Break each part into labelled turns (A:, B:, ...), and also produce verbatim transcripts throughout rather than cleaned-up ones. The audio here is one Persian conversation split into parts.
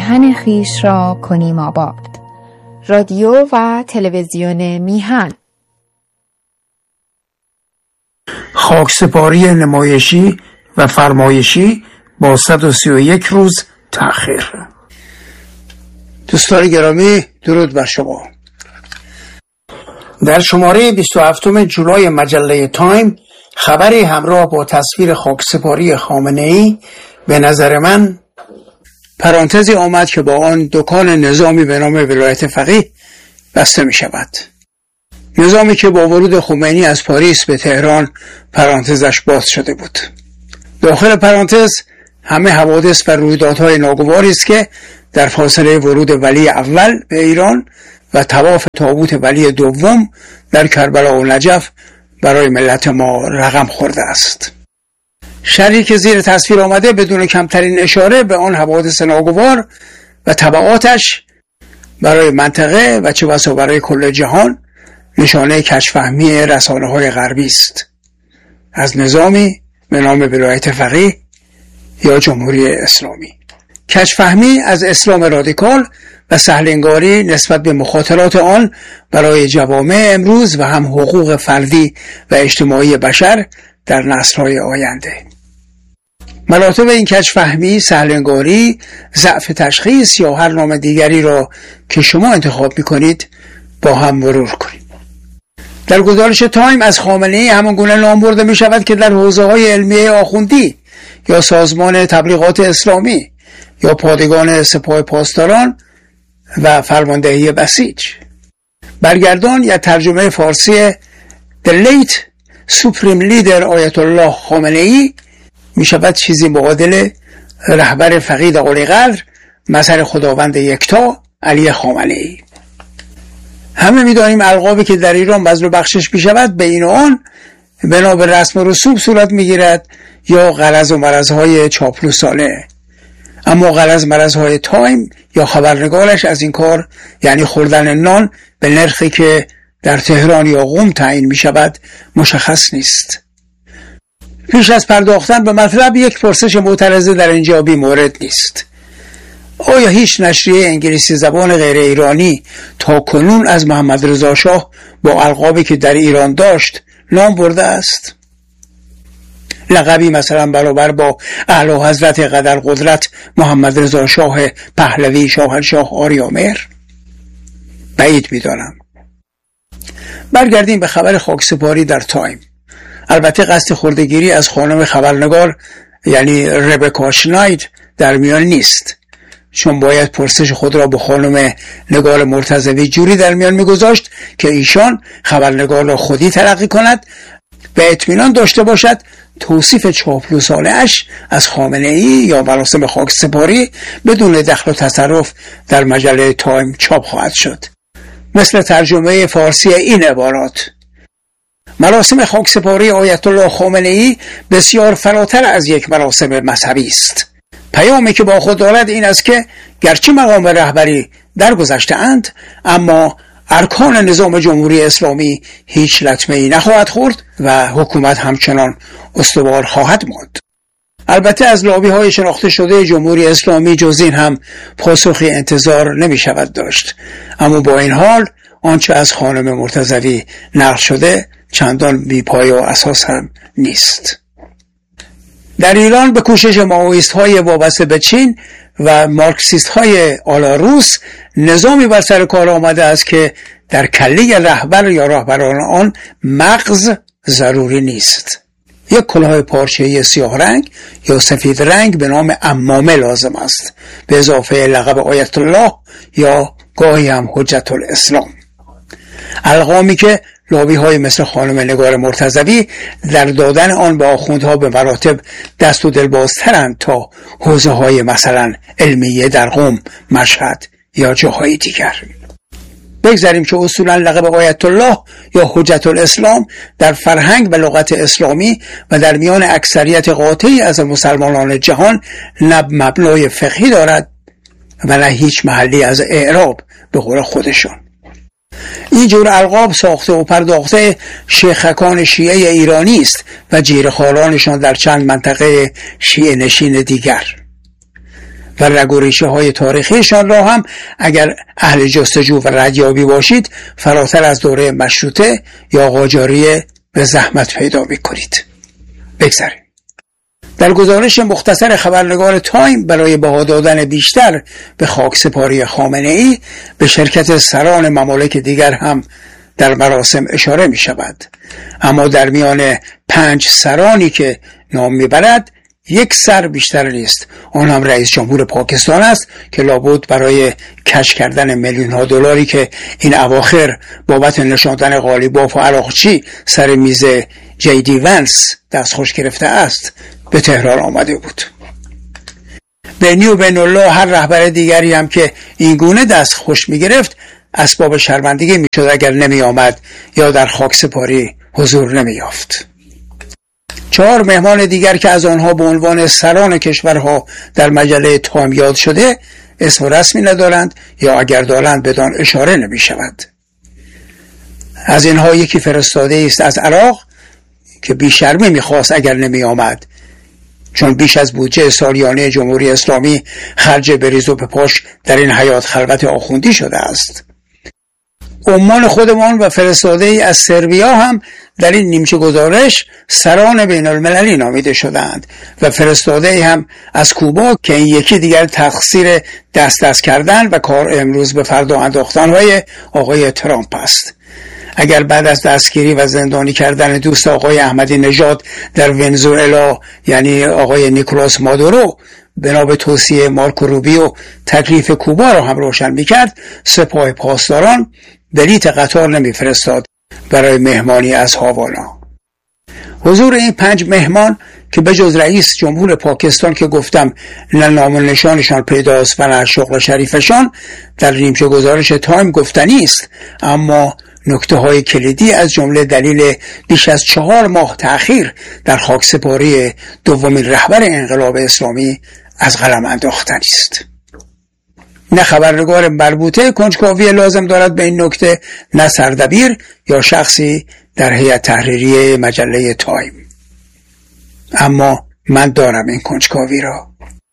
A: میهن خیش را کنیم آباد. رادیو و تلویزیون میهن.
B: خاکسپاری نمایشی و فرمایشی با صد و سی و یک روز تأخیر. دوستان گرامی، درود بر شما. در شماره بیست و هفتم جولای مجله تایم خبری همراه با تصویر خاکسپاری خامنه‌ای به نظر من پرانتزی آمد که با آن دکان نظامی به نام ولایت فقیه بسته می شود. نظامی که با ورود خمینی از پاریس به تهران پرانتزش باز شده بود. داخل پرانتز همه حوادث و رویدادهای ناگواری است که در فاصله ورود ولی اول به ایران و طواف تابوت ولی دوم در کربلا و نجف برای ملت ما رقم خورده است. شرحی که زیر تصویر آمده بدون کمترین اشاره به آن حوادث ناگوار و تبعاتش برای منطقه و چه بسا برای کل جهان نشانه کج‌فهمی رسانه‌های غربی است از نظامی به نام ولایت فقیه یا جمهوری اسلامی. کج‌فهمی از اسلام رادیکال و سهل‌انگاری نسبت به مخاطرات آن برای جوامع امروز و هم حقوق فردی و اجتماعی بشر در نسل‌های آینده. مراتب این کج‌فهمی، سهل‌انگاری، ضعف تشخیص یا هر نام دیگری را که شما انتخاب می‌کنید با هم مرور کنید. در گزارش تایم از خامنه‌ای همان گونه نام برده می‌شود که در حوزه‌های علمیه آخوندی یا سازمان تبلیغات اسلامی یا پادگان سپاه پاسداران و فرماندهی بسیج. برگردان یا ترجمه فارسی The Late Supreme Leader آیت الله خامنه‌ای می شود چیزی معادل رهبر فقید عالی قدر مظهر خداوند یکتا علی خامنه‌ای. همه می دانیم القابی که در ایران بذل و بخشش می شود به این و آن بنا به رسم و رسوم صورت می گیرد یا غرض و مرضهای چاپلوسانه. اما غرض مرضهای تایم یا خبرنگارش از این کار، یعنی خوردن نان به نرخی که در تهران یا قم تعیین می شود، مشخص نیست. پیش از پرداختن به مطلب یک پرسش معترضه در اینجا بی مورد نیست. آیا هیچ نشریه انگلیسی زبان غیر ایرانی تا کنون از محمد رضا شاه با القابی که در ایران داشت نام برده است؟ لقبی مثلا برابر با اعلی حضرت قدر قدرت محمد رضا شاه پهلوی شاهنشاه آریامهر؟ بعید می‌دانم. برگردیم به خبر خاکسپاری در تایم. البته قصد خردگیری از خانم خبرنگار یعنی ربکا شناید در میان نیست، چون باید پرسش خود را به خانم نگار مرتضوی جوری در میان میگذاشت که ایشان خبرنگار را خودی تلقی کند و اطمینان داشته باشد توصیف چاپلوسانه اش از خامنه‌ای یا مراسم خاکسپاری بدون دخل و تصرف در مجله تایم چاپ خواهد شد. مثل ترجمه فارسی این عبارات: مراسم خاکسپاری آیت الله خامنه‌ای بسیار فراتر از یک مراسم مذهبی است. پیامی که با خود دارد این است که گرچه مقام رهبری درگذشته اند، اما ارکان نظام جمهوری اسلامی هیچ لطمه‌ای نخواهد خورد و حکومت همچنان استوار خواهد ماند. البته از لابی‌های شناخته شده جمهوری اسلامی جز این هم پاسخی انتظار نمی شود داشت. اما با این حال آنچه از خانم مرتضوی نقل شده چندان بی پایه و اساس هم نیست. در ایران به کوشش مائویست‌های وابسته به چین و مارکسیست‌های آلاروس نظامی بر سر کار آمده است که در کله رهبر یا رهبران آن مغز ضروری نیست. یک کلاه پارچه‌ای سیاه رنگ یا سفید رنگ به نام عمامه لازم است، به اضافه لقب آیت الله یا گاهی هم حجت الاسلام. القامی که لابی های مثل خانم نگار مرتضوی در دادن آن به آخوندها به مراتب دست و دلبازترند تا حوزه های مثلا علمیه در قم، مشهد یا جاهای دیگر. بگذاریم که اصولا لقب آیت الله یا حجت الاسلام در فرهنگ و لغت اسلامی و در میان اکثریت قاطعی از مسلمانان جهان نه مبنای فقهی دارد و نه هیچ محلی از اعراب به قول خودشان. این جور القاب ساخته و پرداخته شیخکان شیعه ایرانی است و جیره‌خوارانشان در چند منطقه شیعه نشین دیگر. و رگوریشه های تاریخیشان را هم اگر اهل جستجو و ردیابی باشید فراتر از دوره مشروطه یا قاجاریه به زحمت پیدا می‌کنید. بگذاریم. در گزارش مختصر خبرنگار تایم برای بها دادن بیشتر به خاکسپاری خامنه‌ای به شرکت سران ممالک دیگر هم در مراسم اشاره می شود. اما در میان پنج سرانی که نام میبرد یک سر بیشتر نیست. آن هم رئیس جمهور پاکستان است که لابد برای کش کردن میلیون ها دلاری که این اواخر بابت نشاندن قالیباف و عراقچی سر میز جی دی ونس دستخوش گرفته است به تهران آمده بود. بینی و بین الله هر رهبر دیگری هم که این گونه دستخوش می گرفت اسباب شرمندگی می شد اگر نمی آمد یا در خاکسپاری حضور نمی یافت. چهار مهمان دیگر که از آنها به عنوان سران کشورها در مجله تایم یاد شده اسم رسمی ندارند یا اگر دارند بدان اشاره نمی شود. از اینها یکی فرستاده است از عراق که بیشرمی می خواست اگر نمی آمد، چون بیش از بودجه سالیانه جمهوری اسلامی خرج بریز و بپاش در این حیات خلوت آخوندی شده است. عمان خودمان و فرستاده ای از سربیا هم در این نیمچه گزارش سران بین المللی نامیده شدند و فرستاده ای هم از کوبا که این یکی دیگر تقصیر دست دست کردن و کار امروز به فردا انداختن های آقای ترامپ است. اگر بعد از دستگیری و زندانی کردن دوست آقای احمدی نژاد در ونزوئلا یعنی آقای نیکولاس مادورو بنا به توصیه مارکو روبیو تکلیف کوبا را هم روشن می‌کرد، سپاه پاسداران بلیط قطار نمی‌فرستاد برای مهمانی از هاوانا. حضور این پنج مهمان که به جز رئیس جمهور پاکستان که گفتم نه نام و نشانشان پیداست و نه شغل شریفشان در نیمچه گزارش تایم گفتنی است، اما نکته های کلیدی از جمله دلیل بیش از چهار ماه تأخیر در خاکسپاری دومین رهبر انقلاب اسلامی از قلم انداختنی است. نه خبرنگار مربوطه کنجکاوی لازم دارد به این نکته، نه سردبیر یا شخصی در هیئت تحریریه مجله تایم. اما من دارم این کنجکاوی را.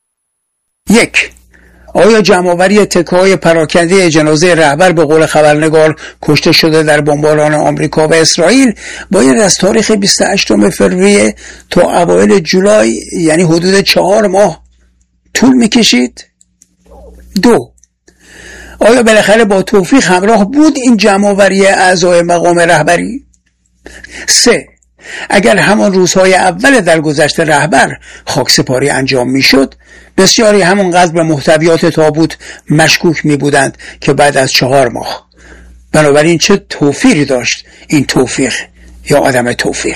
B: یک، آیا جمع‌آوری تکه‌های پراکنده جنازه رهبر به قول خبرنگار کشته شده در بمباران آمریکا و اسرائیل باید از تاریخ بیست و هشتم فوریه تا اوایل جولای یعنی حدود چهار ماه طول می‌کشید؟ دو، آیا بالاخره با توفیق همراه بود این جمع‌آوری اعضای مقام رهبری؟ سه، اگر همان روزهای اول در گذشت رهبر خاکسپاری انجام میشد، بسیاری همونقدر به محتویات تابوت مشکوک می بودند که بعد از چهار ماه. بنابراین چه توفیقی داشت این توفیق یا عدم توفیق؟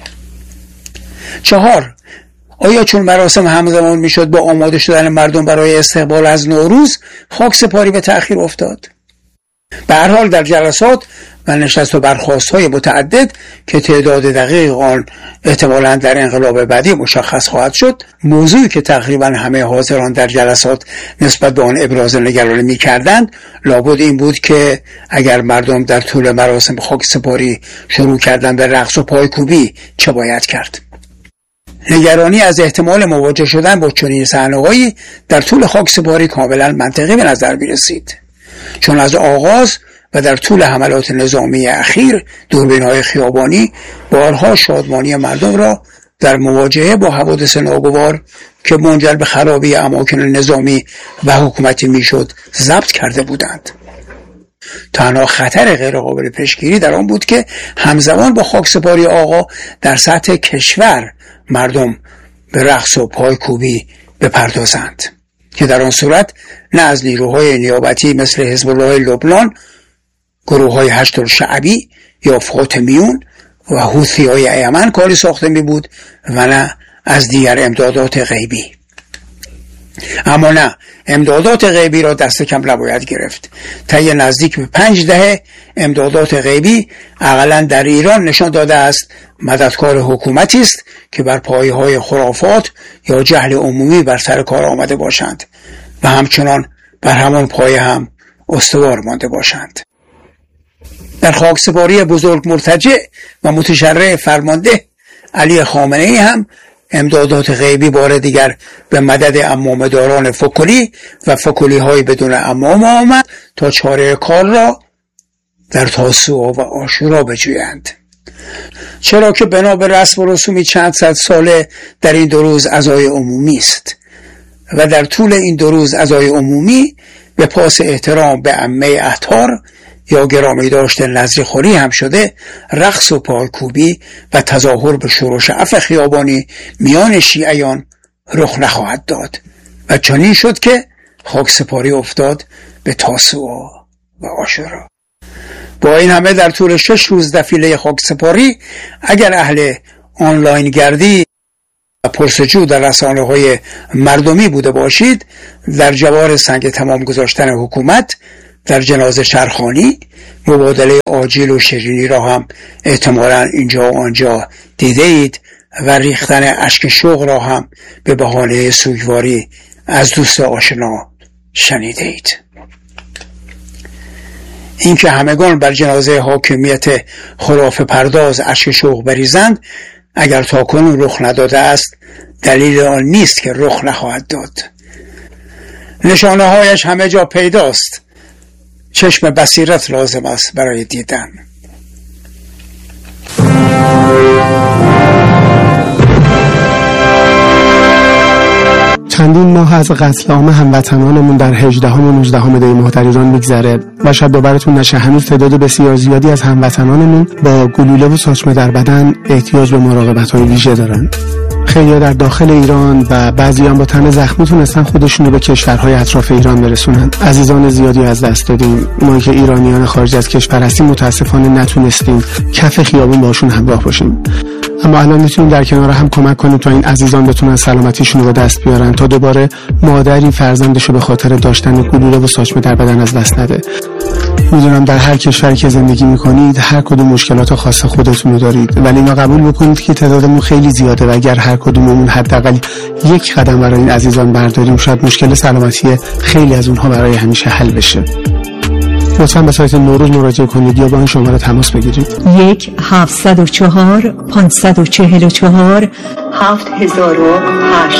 B: چهار، آیا چون مراسم همزمان می شد با آماده شدن مردم برای استقبال از نوروز خاکسپاری به تأخیر افتاد؟ به هر حال در جلسات و نشست و برخاست‌های متعدد که تعداد دقیق آن احتمالاً در انقلاب بعدی مشخص خواهد شد، موضوعی که تقریباً همه حاضران در جلسات نسبت به آن ابراز نگرانی می‌کردند لابد این بود که اگر مردم در طول مراسم خاکسپاری شروع کردن به رقص و پایکوبی چه باید کرد؟ نگرانی از احتمال مواجه شدن با چنین صحنه‌هایی در طول خاکسپاری کاملاً منطقی به نظر می‌رسید، چون از آغاز و در طول حملات نظامی اخیر دوربین‌های خیابانی بارها شادمانی مردم را در مواجهه با حوادث ناگوار که منجر به خرابی اماکن نظامی و حکومتی میشد ضبط کرده بودند. تنها خطر غیرقابل پیشگیری در آن بود که همزمان با خاکسپاری آقا در سطح کشور مردم به رقص و پایکوبی بپردازند که در آن صورت نه از نیروهای نیابتی مثل حزب الله لبنان، گروه های هشت الشعبی یا فاطمیون و حوثی های یمن کاری ساخته می بود و نه از دیگر امدادات غیبی. اما نه، امدادات غیبی را دست کم نباید گرفت. طی نزدیک به پنج دهه امدادات غیبی اقلا در ایران نشان داده است مددکار حکومتی است که بر پایه های خرافات یا جهل عمومی بر سر کار آمده باشند و همچنان بر همان پایه هم استوار مانده باشند. در خاکسپاری بزرگ مرتجع و متشرع فرمانده علی خامنه‌ای هم امدادات غیبی بار دیگر به مدد عمامه‌داران فکلی و فکلی های بدون عمامه آمد تا چاره کار را در تاسوعا و عاشورا بجویند. چرا که بنا به رسم و رسومی چند صد ساله در این دو روز عزای عمومی است و در طول این دو روز عزای عمومی به پاس احترام به عمه اطهار یا گرامی داشته نزری خوری هم شده، رقص و پالکوبی و تظاهر به شور و شعف خیابانی میان شیعیان رخ نخواهد داد و چنین شد که خاکسپاری افتاد به تاسوعا و عاشورا. با این همه در طول شش روز دفیله خاکسپاری اگر اهل آنلاین گردی و پرسجو در رسانه های مردمی بوده باشید، در جوار سنگ تمام گذاشتن حکومت در جنازه چرخانی، مبادله آجیل و شیرینی را هم احتمالاً اینجا و آنجا دیده اید و ریختن اشک شوق را هم به بهانه سوگواری از دوست آشنا شنیده اید. این که همگان بر جنازه حاکمیت خرافه پرداز اشک شوق بریزند اگر تاکنون رخ نداده است، دلیل آن نیست که رخ نخواهد داد. نشانه هایش همه جا پیداست. چشم بصیرت لازم است برای دیدن.
C: چندین ماه از قتل عام هموطنانمون در هجدهم و نوزدهم دی ماه در ایران میگذره و شاید باورتون نشه هنوز تعداد بسیار زیادی از هموطنانمون با گلوله و ساچمه در بدن احتیاج به مراقبت‌های ویژه دارن. خیلی در داخل ایران و بعضی هم با تن زخمی تونستن خودشونو به کشورهای اطراف ایران برسونن. عزیزان زیادی از دست دادیم. ما که ایرانیان خارج از کشور هستیم متاسفانه نتونستیم کف خیابون باشون همراه باشیم. اما الان میتونیم در کنار هم کمک کنیم تا این عزیزان بتونن سلامتیشون رو به دست بیارن تا دوباره مادری فرزندشو به خاطر داشتن گلوله و ساچمه در بدن از دست نده. میدونم در هر کشوری که زندگی میکنید هر کدوم مشکلات خاص خودتون رو دارید، ولی اینا قبول بکنید که تعدادمون خیلی زیاده و اگر هر کدوممون حداقل یک قدم برای این عزیزان برداریم شاید مشکل سلامتی خیلی از اونها برای همیشه حل بشه. لطفاً به سایت نوروز مراجعه کنید یا با این شماره تماس بگیرید.
D: یک هفتصد و چهار پانصد و چهل و چهار هفت هزار و هشت